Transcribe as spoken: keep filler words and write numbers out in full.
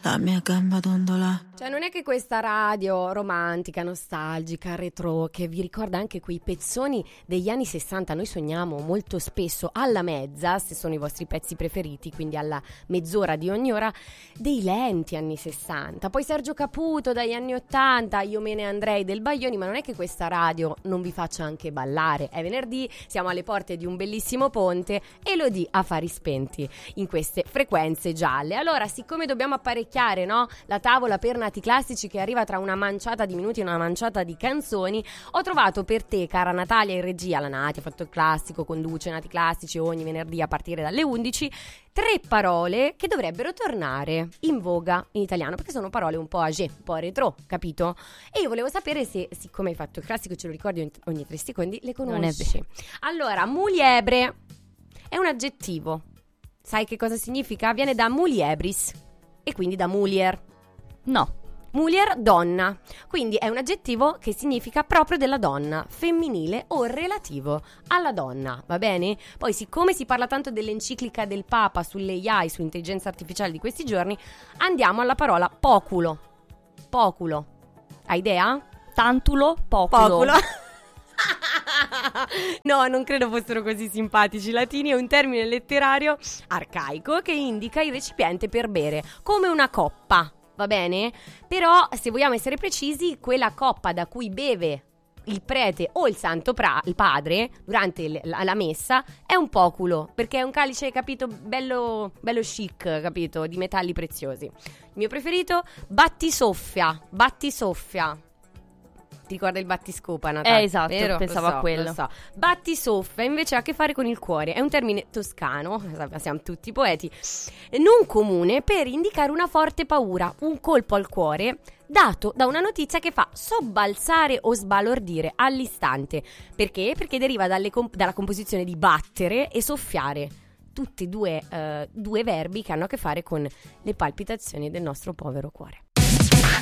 la mia gamba dondola. Cioè non è che questa radio romantica, nostalgica, retro, che vi ricorda anche quei pezzoni degli anni sessanta, noi sogniamo molto spesso alla mezza, se sono i vostri pezzi preferiti, quindi alla mezz'ora di ogni ora, dei lenti anni sessanta, poi Sergio Caputo dagli anni ottanta, io me ne andrei del Baglioni, ma non è che questa radio non vi faccia anche ballare, è venerdì, siamo alle porte di un bellissimo ponte, Elodie Affari Spenti in queste frequenze gialle. Allora, siccome dobbiamo apparecchiare, no, la tavola per Nati Classici che arriva tra una manciata di minuti e una manciata di canzoni, ho trovato per te, cara Natalia in regia, la Nati ha fatto il classico, conduce Nati Classici ogni venerdì a partire dalle undici, tre parole che dovrebbero tornare in voga in italiano, perché sono parole un po' âgé, un po' retro, capito? E io volevo sapere se, siccome hai fatto il classico, ce lo ricordi ogni, ogni tre secondi, le conosci. Non è vero. Allora, muliebre è un aggettivo. Sai che cosa significa? Viene da muliebris e quindi da mulier. No. Mulier, donna, quindi è un aggettivo che significa proprio della donna, femminile o relativo alla donna, va bene? Poi siccome si parla tanto dell'enciclica del Papa sulle A I, su intelligenza artificiale di questi giorni, andiamo alla parola poculo. Poculo, hai idea? Tantulo, poculo. Poculo. No, non credo fossero così simpatici. I latini è un termine letterario arcaico che indica il recipiente per bere, come una coppa. Va bene? Però, se vogliamo essere precisi, quella coppa da cui beve il prete o il santo pra- il padre durante l- la-, la messa è un poculo, perché è un calice, capito, bello, bello chic, capito, di metalli preziosi. Il mio preferito, battisoffia. Battisoffia. Ti ricorda il battiscopa, Natalia? Eh, esatto, vero? pensavo Lo so, a quello. Lo so. Battisoffia invece ha a che fare con il cuore. È un termine toscano, siamo tutti poeti, non comune per indicare una forte paura, un colpo al cuore dato da una notizia che fa sobbalzare o sbalordire all'istante. Perché? Perché deriva dalle comp- dalla composizione di battere e soffiare. Tutti due, uh, due verbi che hanno a che fare con le palpitazioni del nostro povero cuore.